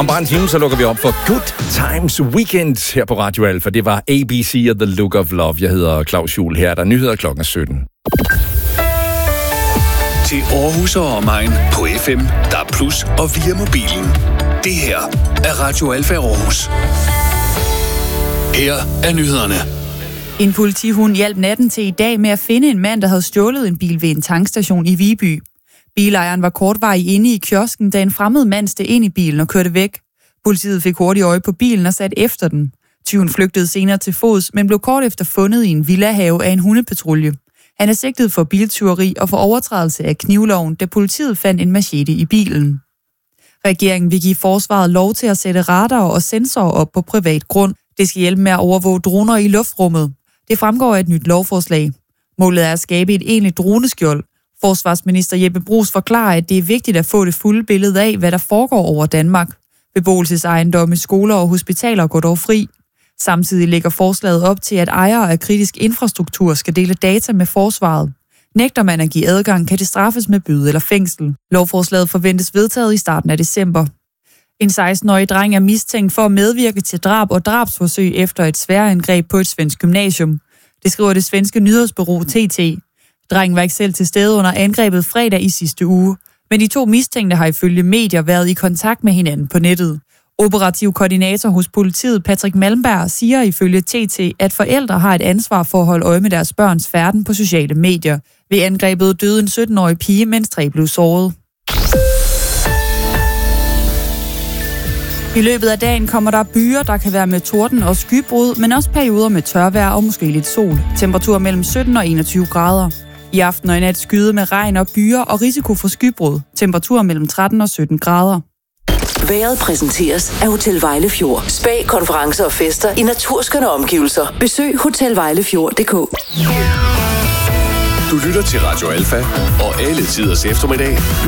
bare en time, så lukker vi op for Good Times Weekend her på Radio Alfa. Det var ABC og The Look of Love. Jeg hedder Claus Juhl her. Der er nyheder klokken 17. Til Aarhus og omegn på FM, DAB+ og via mobilen. Det her er Radio Alfa Aarhus. Her er nyhederne. En politihund hjalp natten til i dag med at finde en mand, der havde stjålet en bil ved en tankstation i Viby. Bilejeren var kortvarigt inde i kiosken, da en fremmed mand steg ind i bilen og kørte væk. Politiet fik hurtigt øje på bilen og satte efter den. Tyven flygtede senere til fods, men blev kort efter fundet i en villahave af en hundepatrulje. Han er sigtet for biltyveri og for overtrædelse af knivloven, da politiet fandt en machete i bilen. Regeringen vil give forsvaret lov til at sætte radarer og sensorer op på privat grund. Det skal hjælpe med at overvåge droner i luftrummet. Det fremgår af et nyt lovforslag. Målet er at skabe et egentligt droneskjold. Forsvarsminister Jeppe Bruus forklarer, at det er vigtigt at få det fulde billede af, hvad der foregår over Danmark. Beboelsesejendomme, skoler og hospitaler går dog fri. Samtidig lægger forslaget op til, at ejere af kritisk infrastruktur skal dele data med forsvaret. Nægter man at give adgang, kan det straffes med bøde eller fængsel. Lovforslaget forventes vedtaget i starten af december. En 16-årig dreng er mistænkt for at medvirke til drab og drabsforsøg efter et sværangreb på et svensk gymnasium. Det skriver det svenske nyhedsbureau TT. Drengen var ikke selv til stede under angrebet fredag i sidste uge, men de to mistænkte har ifølge medier været i kontakt med hinanden på nettet. Operativ koordinator hos politiet Patrick Malmberg siger ifølge TT, at forældre har et ansvar for at holde øje med deres børns færden på sociale medier. Ved angrebet døde en 17-årig pige, mens 3 blev såret. I løbet af dagen kommer der byer, der kan være med torden og skybrud, men også perioder med tørvejr og måske lidt sol. Temperatur mellem 17 og 21 grader. I aften og i nat skyde med regn og byer og risiko for skybrud. Temperatur mellem 13 og 17 grader. Vejret præsenteres af Hotel Vejlefjord. Spa, konferencer og fester i naturskønne omgivelser. Besøg hotelvejlefjord.dk. Du lytter til Radio Alfa og alle tiders eftermiddag